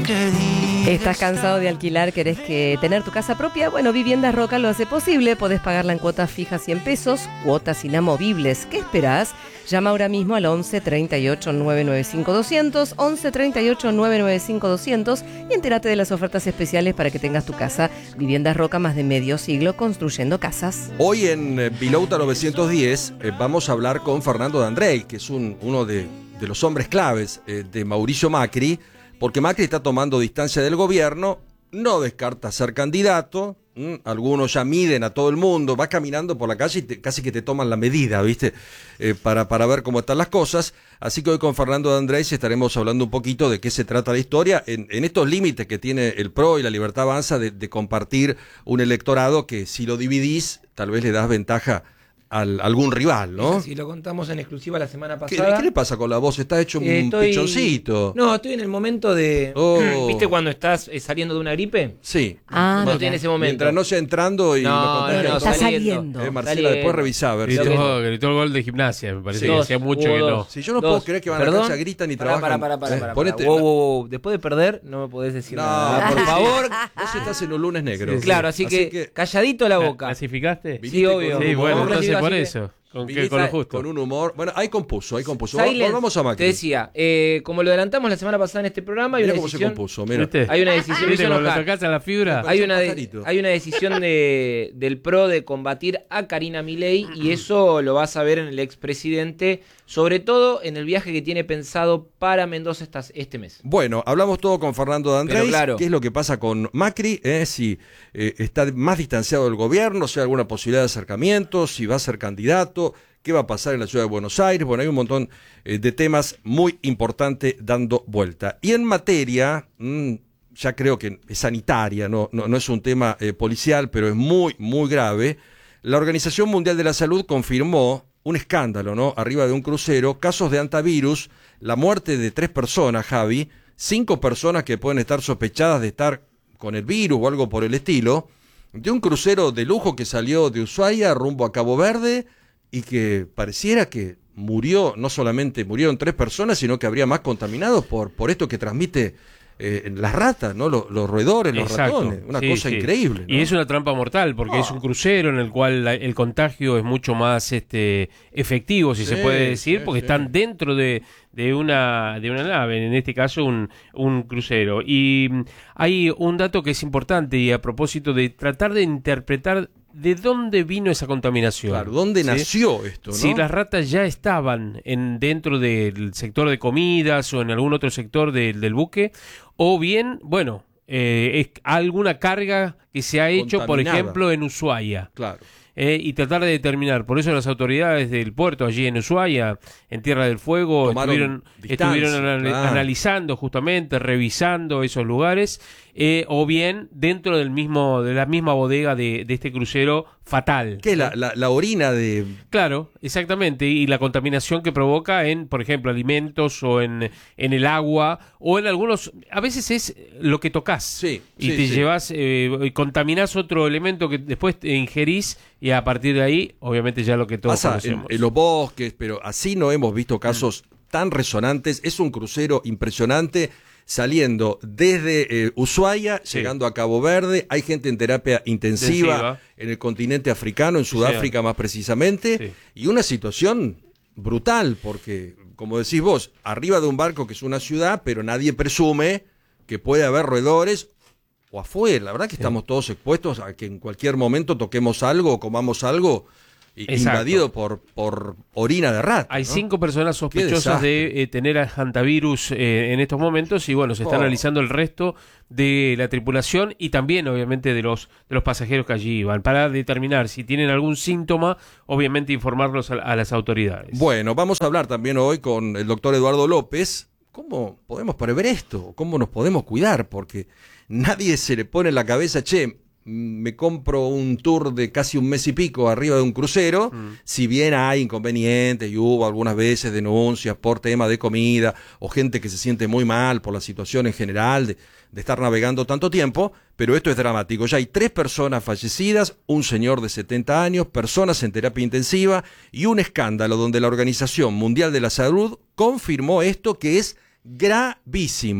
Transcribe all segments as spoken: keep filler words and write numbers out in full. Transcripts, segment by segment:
que digas. ¿Estás cansado de alquilar? ¿Querés que tener tu casa propia? Bueno, Viviendas Roca lo hace posible. Podés pagarla en cuotas fijas cien pesos, cuotas inamovibles. ¿Qué esperás? Llama ahora mismo al once treinta y ocho nueve nueve cinco doscientos, once treinta y ocho nueve nueve cinco doscientos y entérate de las ofertas especiales para que tengas tu casa. Viviendas Roca, más de medio siglo construyendo casas. Hoy en eh, Vilouta novecientos diez eh, vamos a hablar con Fernando D'Andrei, que es un, uno de, de los hombres claves eh, de Mauricio Macri, porque Macri está tomando distancia del gobierno, no descarta ser candidato. ¿Mm? Algunos ya miden a todo el mundo, va caminando por la calle y te, casi que te toman la medida, ¿viste? Eh, para, para ver cómo están las cosas. Así que hoy con Fernando D'Andrei estaremos hablando un poquito de qué se trata la historia, en, en estos límites que tiene el P R O y la Libertad Avanza de, de compartir un electorado que si lo dividís, tal vez le das ventaja a algún rival, ¿no? Si lo contamos en exclusiva la semana ¿Qué, pasada. ¿Qué le pasa con la voz? Está hecho un Eh, estoy... pichoncito. No, estoy en el momento de... Oh. ¿Viste cuando estás eh, saliendo de una gripe? Sí. Ah, No, mira. estoy en ese momento. Mientras no sea entrando y No, lo contagie no, no, a todos. está saliendo. Eh, Marcela, Saliendo. después revisa a ver si... Gritó, gritó el gol de Gimnasia, me parece Sí. que hacía mucho que no. Si yo no Dos. puedo creer que van a la ¿Perdón? cancha, gritan y Pará, trabajan. Pará, pará, Eh, pará, pará. ponete- Wow, wow, wow. Después de perder, no me podés decir No, nada. Por sí. favor. Vos estás en un lunes negro. Sí, sí. Claro, así, Así que, que- calladito la boca. ¿Clasificaste? Viniste Sí, obvio. con Sí, un bueno, humor. entonces por Así que- eso. Con, que, Viniste con lo justo. con un humor. Bueno, ahí compuso, ahí compuso. Silence, Volvamos a Macri. te decía, eh, como lo adelantamos la semana pasada en este programa, hay Mira una cómo se decisión... compuso, mira. ¿Viste? Hay una decisión... me ¿Viste hizo cuando lo enojar. tocás a la fibra? Parece Hay un una, de- pajarito. hay una decisión de, del P R O de combatir a Karina Milei y eso lo vas a ver en el expresidente, sobre todo en el viaje que tiene pensado para Mendoza estas, este mes. Bueno, hablamos todo con Fernando D'Andrei. Pero claro. ¿Qué es lo que pasa con Macri? Eh, si eh, está más distanciado del gobierno, si hay alguna posibilidad de acercamiento, si va a ser candidato, qué va a pasar en la ciudad de Buenos Aires. Bueno, hay un montón eh, de temas muy importantes dando vuelta. Y en materia, mmm, ya creo que es sanitaria, no, no, no es un tema eh, policial, pero es muy, muy grave. La Organización Mundial de la Salud confirmó un escándalo, ¿no? Arriba de un crucero, casos de antivirus, la muerte de tres personas, Javi, cinco personas que pueden estar sospechadas de estar con el virus o algo por el estilo, de un crucero de lujo que salió de Ushuaia rumbo a Cabo Verde y que pareciera que murió, no solamente murieron tres personas, sino que habría más contaminados por, por esto que transmite eh, las ratas, ¿no? Los, los roedores, los Exacto. ratones, una Sí, cosa sí. increíble, ¿no? Y es una trampa mortal, porque Oh. es un crucero en el cual la- el contagio es mucho más este efectivo, si Sí, se puede decir, sí, porque sí. están dentro de, de una de una nave, en este caso un, un crucero. Y mm, hay un dato que es importante, y a propósito de tratar de interpretar de dónde vino esa contaminación. Claro, ¿dónde ¿sí? nació esto, no? Si las ratas ya estaban en dentro del sector de comidas o en algún otro sector del- del buque, o bien, bueno, eh, es alguna carga que se ha hecho, por Contaminada. ejemplo, en Ushuaia. Claro. Eh, y tratar de determinar. Por eso las autoridades del puerto allí en Ushuaia, en Tierra del Fuego, Tomaron estuvieron, distancia, estuvieron anal- claro. analizando justamente, revisando esos lugares, eh, o bien dentro del mismo de la misma bodega de, de este crucero fatal. ¿Qué es la, la, la orina de...? Claro, exactamente, y la contaminación que provoca en, por ejemplo, alimentos o en, en el agua, o en algunos, a veces es lo que tocas. Sí, y sí, te sí. llevas, eh, y contaminás otro elemento que después te ingerís, y a partir de ahí, obviamente ya lo que todos Pasa en, conocemos. en los bosques, pero así no hemos visto casos tan resonantes. Es un crucero impresionante saliendo desde eh, Ushuaia, Sí. llegando a Cabo Verde. Hay gente en terapia intensiva, Intensiva. en el continente africano, en Sudáfrica más precisamente. Sí. Y una situación brutal, porque, como decís vos, arriba de un barco que es una ciudad, pero nadie presume que puede haber roedores o afuera. La verdad que estamos todos expuestos a que en cualquier momento toquemos algo o comamos algo i- Exacto. invadido por, por orina de rata. Hay ¿no? cinco personas sospechosas desastre. de eh, tener hantavirus eh, en estos momentos, y bueno, se está Oh. analizando el resto de la tripulación y también obviamente de los de los pasajeros que allí iban, para determinar si tienen algún síntoma, obviamente informarlos a, a las autoridades. Bueno, vamos a hablar también hoy con el doctor Eduardo López. ¿Cómo podemos prever esto? ¿Cómo nos podemos cuidar? Porque nadie se le pone en la cabeza, che, me compro un tour de casi un mes y pico arriba de un crucero, mm. si bien hay inconvenientes y hubo algunas veces denuncias por tema de comida o gente que se siente muy mal por la situación en general de, de estar navegando tanto tiempo, pero esto es dramático. Ya hay tres personas fallecidas, un señor de setenta años, personas en terapia intensiva y un escándalo donde la Organización Mundial de la Salud confirmó esto, que es gravísimo.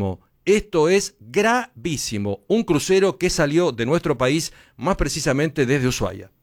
Esto es gravísimo. Un crucero que salió de nuestro país, más precisamente desde Ushuaia.